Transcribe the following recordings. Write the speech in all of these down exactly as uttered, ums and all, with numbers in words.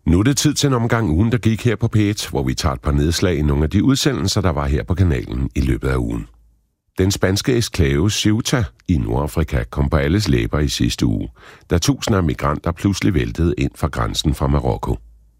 Nu er det tid til en omgang ugen, der gik her på P et, hvor vi tager et par nedslag i nogle af de udsendelser, der var her på kanalen i løbet af ugen. Den spanske eksklave Ceuta i Nordafrika kom på alles læber i sidste uge, da tusinder af migranter pludselig væltede ind fra grænsen fra Marokko.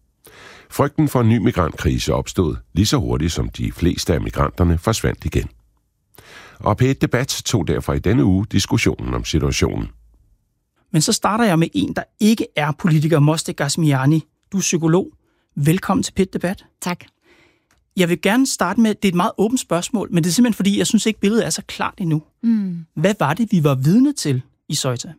Frygten for en ny migrantkrise opstod lige så hurtigt, som de fleste af migranterne forsvandt igen. Og P et Debat tog derfor i denne uge diskussionen om situationen. Men så starter jeg med en, der ikke er politiker, Moshe Ghazmiani. Du er psykolog. Velkommen til P et Debat. Tak. Jeg vil gerne starte med, det er et meget åbent spørgsmål, men det er simpelthen fordi, jeg synes ikke, billedet er så klart endnu. Mm. Hvad var det, vi var vidne til i Ceuta?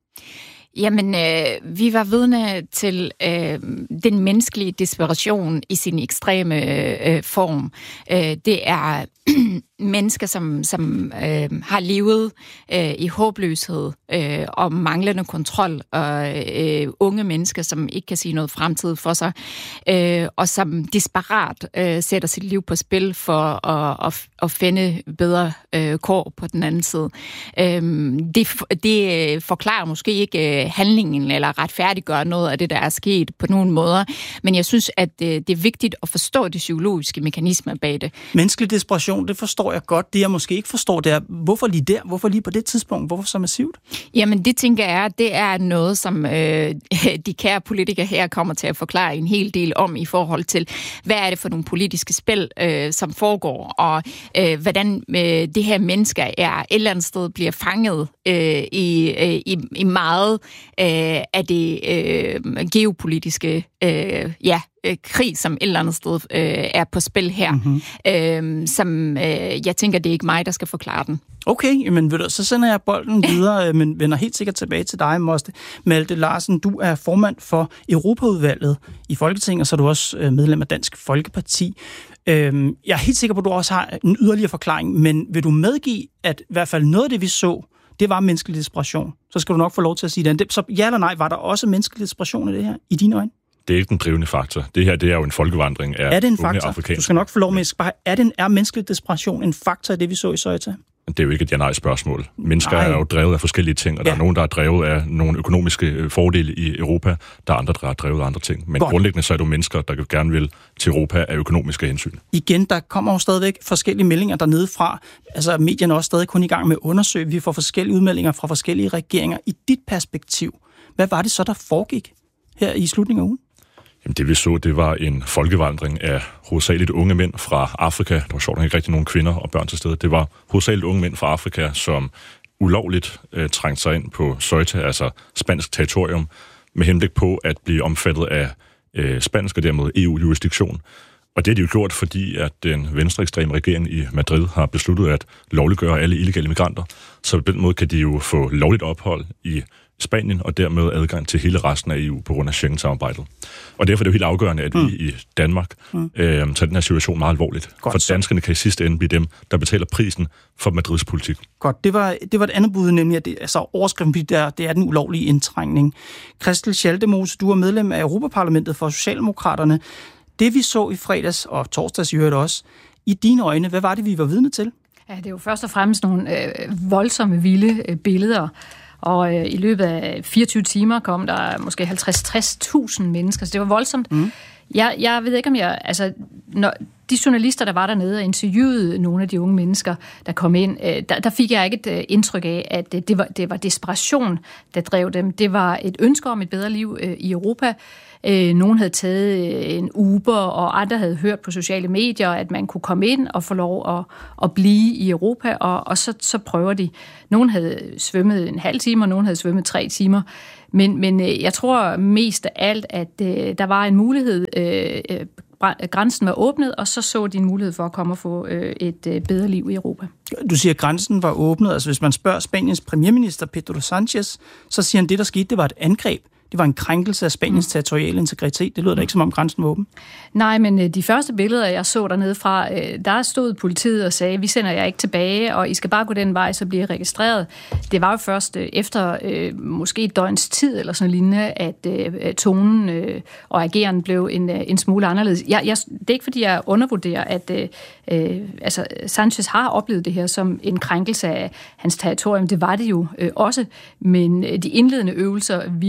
Jamen, øh, vi var vidne til øh, den menneskelige desperation i sin ekstreme øh, form. Øh, det er mennesker, som, som øh, har levet øh, i håbløshed øh, og manglende kontrol, og øh, unge mennesker, som ikke kan sige noget fremtid for sig, øh, og som desperat øh, sætter sit liv på spil for at, at, at finde bedre øh, kår på den anden side. Øh, det, det forklarer måske ikke øh, handlingen eller retfærdiggør noget af det, der er sket på nogle måder, men jeg synes, at øh, det er vigtigt at forstå de psykologiske mekanismer bag det. Menneskelig desperation, det forstår jeg godt. Det, jeg måske ikke forstår, det er, hvorfor lige der? Hvorfor lige på det tidspunkt? Hvorfor så massivt? Jamen, det tænker jeg, det er noget, som øh, de kære politikere her kommer til at forklare en hel del om i forhold til, hvad er det for nogle politiske spil, øh, som foregår, og øh, hvordan øh, det her mennesker er et eller andet sted bliver fanget øh, i, øh, i, i meget øh, af det øh, geopolitiske øh, ja, krig, som et eller andet sted øh, er på spil her, mm-hmm. øh, som øh, jeg tænker, det er ikke mig, der skal forklare den. Okay, men ved du, så sender jeg bolden videre, men vender helt sikkert tilbage til dig, Moshe. Malte Larsen, du er formand for Europaudvalget i Folketinget, og så er du også medlem af Dansk Folkeparti. Øh, jeg er helt sikker på, at du også har en yderligere forklaring, men vil du medgive, at i hvert fald noget af det, vi så, det var menneskelig desperation? Så skal du nok få lov til at sige det. Så ja eller nej, var der også menneskelig desperation i det her, i dine øjne? Det er ikke den drivende faktor. Det her, det er jo en folkevandring af er det en unge faktor? afrikanske. Du skal nok få lov med at bare, er, det, er menneskelig desperation en faktor i det, vi så i Ceuta? Det er jo ikke et ja-nej-spørgsmål. Mennesker Nej. er jo drevet af forskellige ting, og ja. Der er nogen, der er drevet af nogle økonomiske fordele i Europa, der er andre, der er drevet af andre ting. Men Godt. Grundlæggende så er det jo mennesker, der gerne vil til Europa af økonomiske hensyn. Igen, der kommer jo stadigvæk forskellige meldinger dernede fra. Altså, medierne er også stadig kun i gang med at undersøge. Vi får forskellige udmeldinger fra forskellige regeringer. I dit perspektiv, hvad var det så, der foregik her i slutningen af ugen? Jamen, det vi så, det var en folkevandring af hovedsageligt unge mænd fra Afrika. Der var sjovt nok ikke rigtig nogen kvinder og børn til stede. Det var hovedsageligt unge mænd fra Afrika, som ulovligt øh, trængte sig ind på Ceuta, altså spansk territorium, med henblik på at blive omfattet af øh, spansk og dermed E U-jurisdiktion. Og det har de jo gjort, fordi at den venstreekstreme regering i Madrid har besluttet at lovliggøre alle illegale migranter. Så på den måde kan de jo få lovligt ophold i Spanien, og dermed adgang til hele resten af E U på grund af Schengen-samarbejdet. Og derfor er det jo helt afgørende, at vi mm. i Danmark mm. øh, tager den her situation meget alvorligt. Godt, for danskerne kan i sidste ende blive dem, der betaler prisen for Madrids politik. Godt, det var, det var et andet bud, nemlig at det, altså overskriften, der, det er den ulovlige indtrængning. Christel Schaldemose, du er medlem af Europaparlamentet for Socialdemokraterne. Det vi så i fredags, og torsdags i øvrigt også, i dine øjne, hvad var det, vi var vidne til? Ja, det er jo først og fremmest nogle øh, voldsomme, vilde øh, billeder. Og øh, i løbet af fireogtyve timer kom der måske halvtreds til tres tusind mennesker, så det var voldsomt. Mm. Jeg, jeg ved ikke, om jeg... Altså, når de journalister, der var dernede og interviewede nogle af de unge mennesker, der kom ind, øh, der, der fik jeg ikke et øh, indtryk af, at øh, det, var, det var desperation, der drev dem. Det var et ønske om et bedre liv øh, i Europa. Øh, nogen havde taget en Uber, og andre havde hørt på sociale medier, at man kunne komme ind og få lov at, at blive i Europa, og, og så, så prøver de. Nogen havde svømmet en halv time, og nogen havde svømmet tre timer. Men, men jeg tror mest af alt, at øh, der var en mulighed. Øh, grænsen var åbnet, og så så de en mulighed for at komme og få øh, et øh, bedre liv i Europa. Du siger, at grænsen var åbnet. Altså hvis man spørger Spaniens premierminister Pedro Sánchez, så siger han, at det, der skete, det var et angreb. Det var en krænkelse af Spaniens mm. territoriale integritet. Det lyder da ikke, som om grænsen var åben. Nej, men de første billeder, jeg så dernede fra, der stod politiet og sagde, vi sender jer ikke tilbage, og I skal bare gå den vej, så bliver I registreret. Det var jo først efter øh, måske et døgns tid, eller sådan lignende, at øh, tonen øh, og ageren blev en, en smule anderledes. Jeg, jeg, det er ikke, fordi jeg undervurderer, at øh, altså, Sanchez har oplevet det her som en krænkelse af hans territorium. Det var det jo øh, også, men de indledende øvelser virkede ikke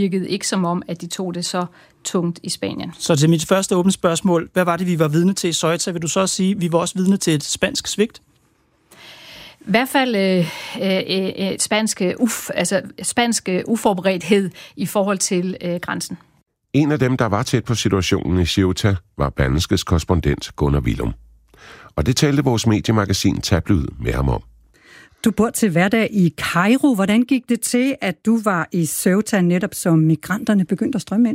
som om, at de tog det så tungt i Spanien. Så til mit første åbne spørgsmål, hvad var det, vi var vidne til i Ceuta? Vil du så sige, at vi var også vidne til et spansk svigt? I hvert fald øh, øh, spansk, uf, altså, spansk uforberedthed i forhold til øh, grænsen. En af dem, der var tæt på situationen i Ceuta, var Berlingskes korrespondent Gunnar Willum. Og det talte vores mediemagasin Tablyd med ham om. Du bor til hverdag i Kairo. Hvordan gik det til, at du var i Ceuta netop som migranterne begyndte at strømme ind?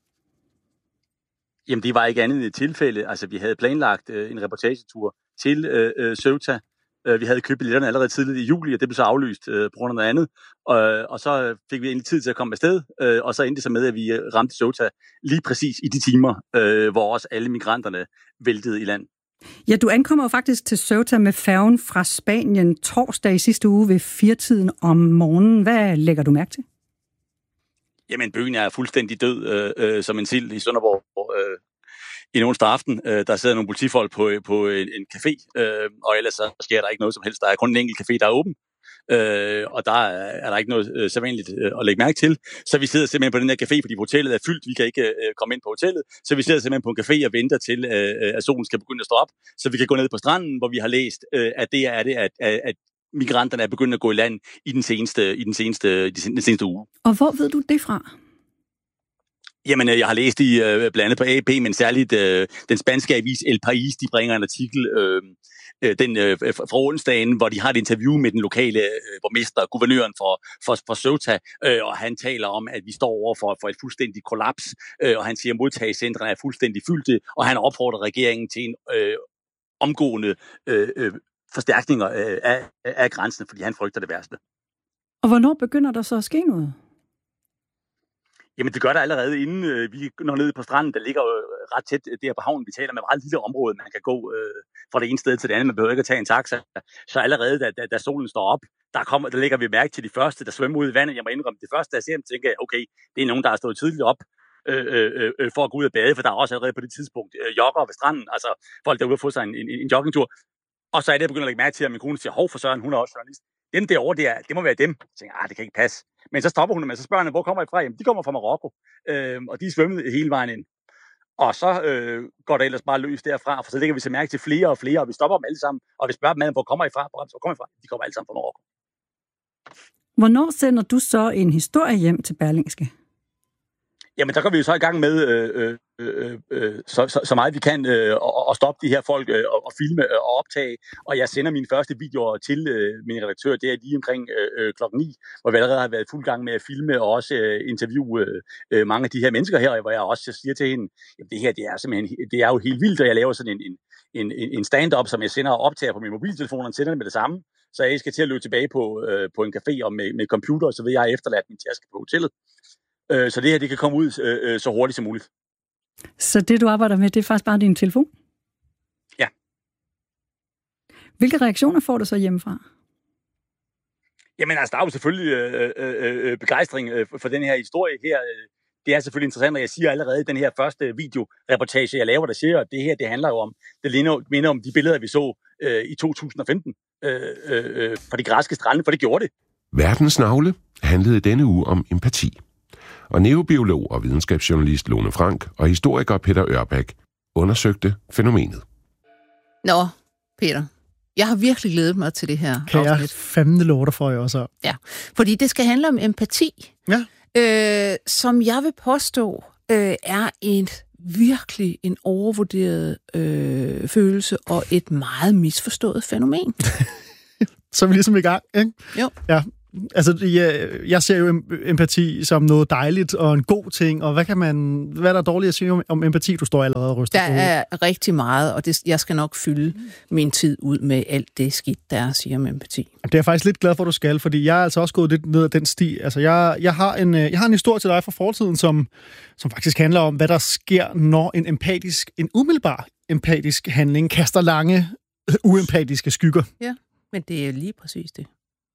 Jamen, det var ikke andet et tilfælde. Altså, vi havde planlagt øh, en reportagetur til øh, Ceuta. Vi havde købt billetterne allerede tidligt i juli, og det blev så aflyst øh, på grund af noget andet. Og, og så fik vi egentlig tid til at komme afsted, øh, og så endte det så med, at vi ramte Ceuta lige præcis i de timer, øh, hvor også alle migranterne væltede i land. Ja, du ankommer jo faktisk til Ceuta med færgen fra Spanien torsdag i sidste uge ved firetiden om morgenen. Hvad lægger du mærke til? Jamen, byen er fuldstændig død øh, øh, som en sild i Sønderborg. Øh, En onsdag aften, øh, der sidder nogle politifolk på, på en, en café, øh, og ellers så sker der ikke noget som helst. Der er kun en enkelt café, der er åben, øh, og der er, er der ikke noget øh, sædvanligt øh, at lægge mærke til. Så vi sidder simpelthen på den her café, fordi hotellet er fyldt. Vi kan ikke øh, komme ind på hotellet, så vi sidder simpelthen på en café og venter til, øh, at solen skal begynde at stå op, så vi kan gå ned på stranden, hvor vi har læst, øh, at det er det, at, at migranterne er begyndt at gå i land i den seneste, i den seneste, den seneste uge. Og hvor ved du det fra? Jamen, jeg har læst i øh, blandt andet på A P, men særligt øh, den spanske avis El País, de bringer en artikel øh, den, øh, fra onsdagen, hvor de har et interview med den lokale øh, borgmester, guvernøren for, for, for Ceuta, øh, og han taler om, at vi står over for, for et fuldstændigt kollaps, øh, og han siger, at modtagecentrene er fuldstændig fyldte, og han opfordrer regeringen til en øh, omgående øh, øh, forstærkninger øh, af, af grænsen, fordi han frygter det værste. Og hvornår begynder der så at ske noget? Jamen, det gør der allerede, inden øh, vi når ned på stranden. Der ligger jo øh, ret tæt der på havnen. Vi taler med et meget lille område, man kan gå øh, fra det ene sted til det andet. Man behøver ikke at tage en taxa. Så allerede, da, da, da solen står op, der, kommer, der lægger vi mærke til de første, der svømmer ud i vandet. Jeg må indrømme, det første, der ser dem, tænker jeg, okay, det er nogen, der har stået tidligt op øh, øh, øh, for at gå ud og bade, for der er også allerede på det tidspunkt øh, jogger ved stranden. Altså folk, der er ude og få sig en, en, en joggingtur. Og så er det, jeg begynder at lægge mærke til, at min kone siger, hov for søren, hun er også journalist. Dem derovre, det, er, det må være dem. Jeg tænker, ah, det kan ikke passe. Men så stopper hun, men så spørger han, hvor kommer I fra? Jamen, de kommer fra Marokko, øh, og de er svømmet hele vejen ind. Og så øh, går det ellers bare løs derfra, for så lægger vi så mærke til flere og flere, og vi stopper dem alle sammen, og vi spørger dem, hvor kommer I fra? Hvor kommer I fra? De kommer alle sammen fra Marokko. Hvornår sender du så en historie hjem til Berlingske? Jamen, der går vi jo så i gang med øh, øh, øh, så, så, så meget vi kan øh, og, og stoppe de her folk øh, og, og filme øh, og optage. Og jeg sender mine første videoer til øh, min redaktør, det er lige omkring øh, klokken ni, hvor vi allerede har været fuld gang med at filme og også øh, interviewe øh, mange af de her mennesker her, hvor jeg også siger til hende, jamen det her, det er simpelthen, det er jo helt vildt, og jeg laver sådan en, en, en, en stand-up, som jeg sender og optager på min mobiltelefon, og sender det med det samme. Så jeg skal til at løbe tilbage på, øh, på en café og med, med computer, så vil jeg efterlade min taske på hotellet. Så det her, det kan komme ud øh, så hurtigt som muligt. Så det, du arbejder med, det er faktisk bare din telefon? Ja. Hvilke reaktioner får du så hjemmefra? Jamen altså, der er jo selvfølgelig øh, øh, begejstring øh, for den her historie her. Det er selvfølgelig interessant, og jeg siger allerede, den her første videoreportage, jeg laver, der siger, at det her, det handler jo om, det minder om de billeder, vi så øh, i to tusind og femten øh, øh, fra de græske strande, for det gjorde det. Verdens navle handlede denne uge om empati. Og neurobiolog og videnskabsjournalist Lone Frank og historiker Peter Ørbæk undersøgte fænomenet. Nå, Peter, jeg har virkelig glædet mig til det her kan afsnit. Jeg fandme love dig for, jeg også har. Ja, fordi det skal handle om empati, ja. øh, som jeg vil påstå øh, er en virkelig en overvurderet øh, følelse og et meget misforstået fænomen. Så er vi ligesom i gang, ikke? Jo. Ja. Altså, jeg, jeg ser jo empati som noget dejligt og en god ting, og hvad kan man, hvad er der dårligt at sige om, om empati? Du står allerede og ryster Der på. er rigtig meget, og det, jeg skal nok fylde min tid ud med alt det skidt, der er at sige om empati. Det er jeg faktisk lidt glad for, at du skal, fordi jeg er altså også gået lidt ned ad den sti. Altså, jeg, jeg, har en, jeg har en historie til dig fra fortiden, som, som faktisk handler om, hvad der sker, når en empatisk, en umiddelbar empatisk handling kaster lange, uempatiske skygger. Ja, men det er lige præcis det.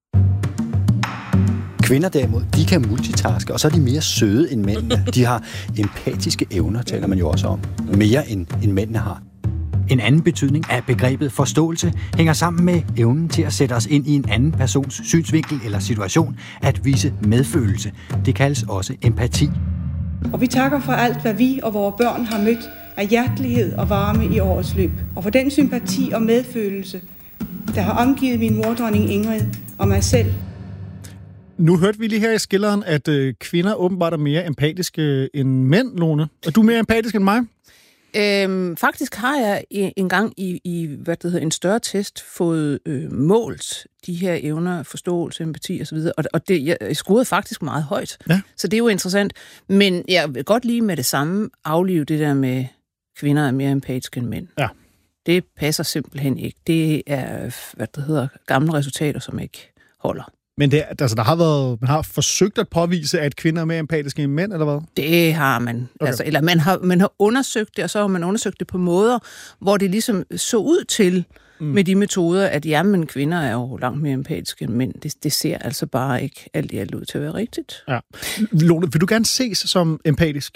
Kvinder derimod, de kan multitaske, og så er de mere søde end mændene. De har empatiske evner, taler man jo også om. Mere end, end mændene har. En anden betydning af begrebet forståelse hænger sammen med evnen til at sætte os ind i en anden persons synsvinkel eller situation, at vise medfølelse. Det kaldes også empati. Og vi takker for alt, hvad vi og vores børn har mødt af hjertelighed og varme i årets løb. Og for den sympati og medfølelse, der har omgivet min mor, dronning Ingrid og mig selv. Nu hørte vi lige her i skilleren, at øh, kvinder åbenbart er mere empatiske end mænd, Lone. Er du mere empatisk end mig? Øhm, faktisk har jeg en gang i, i hvad det hedder, en større test fået øh, målt de her evner, forståelse, empati osv., og, og det, jeg scorede faktisk meget højt. Ja. Så det er jo interessant. Men jeg vil godt lige med det samme aflive det der med, kvinder er mere empatiske end mænd. Ja. Det passer simpelthen ikke. Det er, hvad det hedder, gamle resultater, som ikke holder. Men det, altså, der har været, man har forsøgt at påvise, at kvinder er mere empatiske end mænd, eller hvad? Det har man. Okay. Altså, eller man har, man har undersøgt det, og så har man undersøgt det på måder, hvor det ligesom så ud til mm. med de metoder, at jamen, kvinder er jo langt mere empatiske end mænd. Det, det ser altså bare ikke alt i alt ud til at være rigtigt. Ja. Lone, vil du gerne ses som empatisk?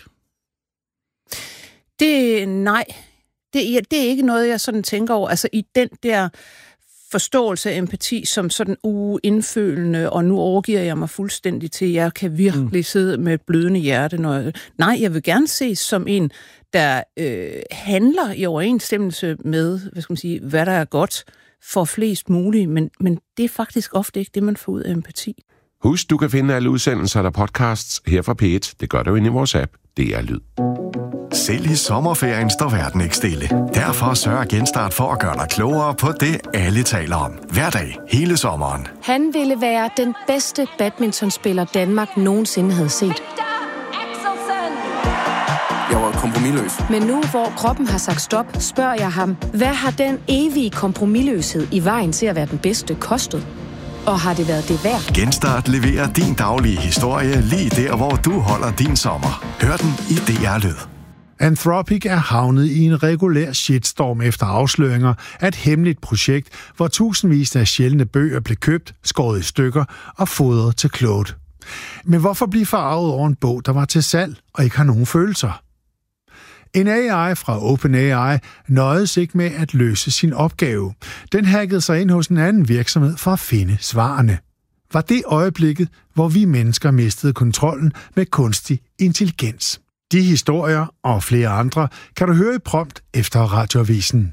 Det, nej. Det, det er ikke noget, jeg sådan tænker over. Altså i den der forståelse af empati som sådan uindfølende, og nu overgiver jeg mig fuldstændig til, at jeg kan virkelig mm. sidde med et blødende hjerte. Når jeg... Nej, jeg vil gerne ses som en, der øh, handler i overensstemmelse med, hvad skal man sige, hvad der er godt for flest muligt, men, men det er faktisk ofte ikke det, man får ud af empati. Husk, du kan finde alle udsendelser og podcasts her fra P et. Det gør du inde i vores app. Det er Lyd. Selv i sommerferien står verden ikke stille. Derfor sørger Genstart for at gøre dig klogere på det, alle taler om. Hver dag, hele sommeren. Han ville være den bedste badmintonspiller, Danmark nogensinde havde set. Jeg var kompromisløs. Men nu, hvor kroppen har sagt stop, spørger jeg ham, hvad har den evige kompromisløshed i vejen til at være den bedste kostet? Og har det været det værd? Genstart leverer din daglige historie lige der, hvor du holder din sommer. Hør den i D R Lyd. Anthropic er havnet i en regulær shitstorm efter afsløringer af et hemmeligt projekt, hvor tusindvis af sjældne bøger blev købt, skåret i stykker og fodret til Claude. Men hvorfor blive forarvet over en bog, der var til salg og ikke har nogen følelser? En A I fra OpenAI nøjedes ikke med at løse sin opgave. Den hackede sig ind hos en anden virksomhed for at finde svarene. Var det øjeblikket, hvor vi mennesker mistede kontrollen med kunstig intelligens? De historier og flere andre kan du høre i prompt efter Radioavisen.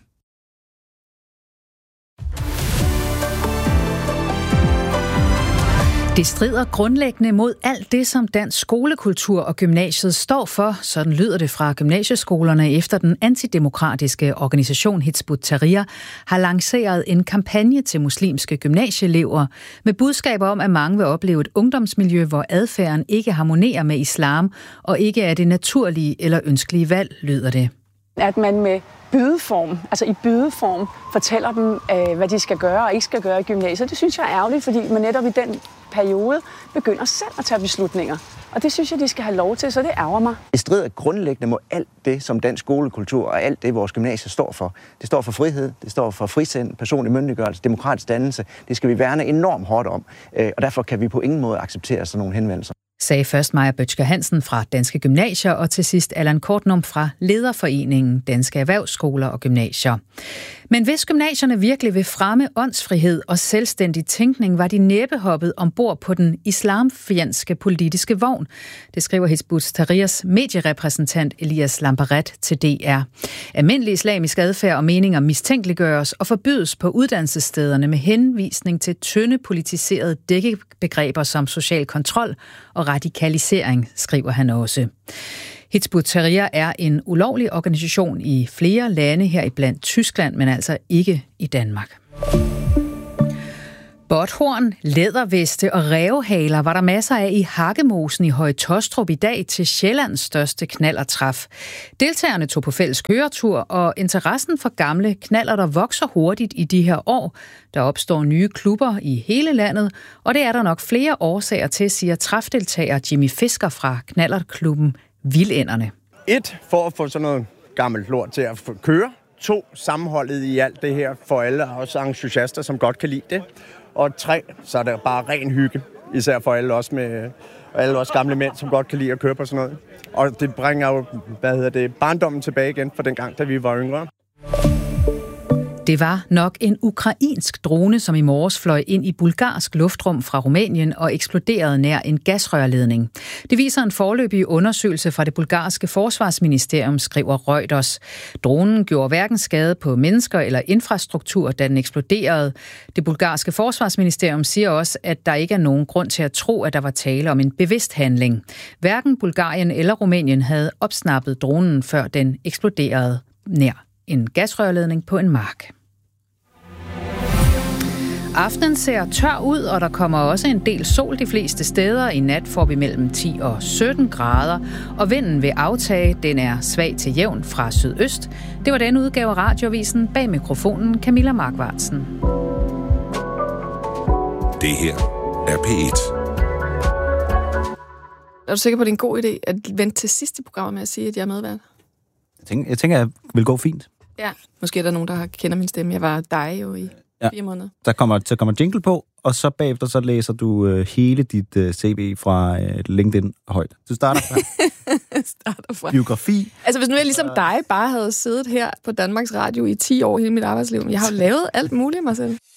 Det strider grundlæggende mod alt det, som dansk skolekultur og gymnasiet står for. Sådan lyder det fra gymnasieskolerne, efter den antidemokratiske organisation Hizb ut-Tahrir har lanceret en kampagne til muslimske gymnasieelever med budskaber om, at mange vil opleve et ungdomsmiljø, hvor adfærden ikke harmonerer med islam og ikke er det naturlige eller ønskelige valg, lyder det. At man med bydeform, altså i bydeform, fortæller dem, øh, hvad de skal gøre og ikke skal gøre i gymnasiet. Det synes jeg er ærgerligt, fordi man netop i den periode begynder selv at tage beslutninger. Og det synes jeg, de skal have lov til, så det ærger mig. Det strider grundlæggende mod alt det, som dansk skolekultur og alt det, vores gymnasie står for. Det står for frihed, det står for frisind, personlig myndiggørelse, demokratisk dannelse. Det skal vi værne enormt hårdt om, og derfor kan vi på ingen måde acceptere sådan nogle henvendelser. Sagde først Maja Bøtsker Hansen fra Danske Gymnasier, og til sidst Allan Kortnum fra Lederforeningen Danske Erhvervsskoler og Gymnasier. Men hvis gymnasierne virkelig vil fremme åndsfrihed og selvstændig tænkning, var de næppe hoppet ombord på den islamfjendske politiske vogn. Det skriver Hizb ut-Tahrirs medierepræsentant Elias Lamparet til D R. Almindelig islamisk adfærd og meninger mistænkeliggøres og forbydes på uddannelsesstederne med henvisning til tynde politiserede dækkebegreber som social kontrol og radikalisering, skriver han også. Hizb ut-Tahrir er en ulovlig organisation i flere lande, heriblandt Tyskland, men altså ikke i Danmark. Botthorn, læderveste og rævehaler var der masser af i Hakkemosen i Høje Taastrup i dag til Sjællands største knallertræf. Deltagerne tog på fælles køretur, og interessen for gamle knallerter vokser hurtigt i de her år. Der opstår nye klubber i hele landet, og det er der nok flere årsager til, siger træfdeltager Jimmy Fisker fra knallertklubben Vildænderne. Et, for at få sådan noget gammelt lort til at køre. To, sammenholdet i alt det her for alle, også entusiaster, som godt kan lide det. Og tre, så er det bare ren hygge, især for alle os, med, alle os gamle mænd, som godt kan lide at køre på sådan noget. Og det bringer jo, hvad hedder det, barndommen tilbage igen fra den gang, da vi var yngre. Det var nok en ukrainsk drone, som i morges fløj ind i bulgarsk luftrum fra Rumænien og eksploderede nær en gasrørledning. Det viser en foreløbig undersøgelse fra det bulgarske forsvarsministerium, skriver Reuters. Dronen gjorde hverken skade på mennesker eller infrastruktur, da den eksploderede. Det bulgarske forsvarsministerium siger også, at der ikke er nogen grund til at tro, at der var tale om en bevidst handling. Hverken Bulgarien eller Rumænien havde opsnappet dronen, før den eksploderede nær en gasrørledning på en mark. Aftenen ser tør ud, og der kommer også en del sol de fleste steder. I nat får vi mellem ti og sytten grader, og vinden vil aftage. Den er svag til jævn fra sydøst. Det var den udgave af Radioavisen. Bag mikrofonen Camilla Markvartsen. Det her er P et. Er du sikker på, at det er en god idé at vente til sidste program med at sige, at jeg er medvært? Jeg tænker, jeg tænker, at det vil gå fint. Ja, måske er der nogen, der kender min stemme. Jeg var dig jo i ja. fire måneder. Der kommer, der kommer jingle på, og så bagefter så læser du uh, hele dit uh, C V fra uh, LinkedIn højt. Du starter fra, starter fra biografi. Altså hvis nu jeg ligesom dig bare havde siddet her på Danmarks Radio i ti år hele mit arbejdsliv. Jeg har jo lavet alt muligt mig selv.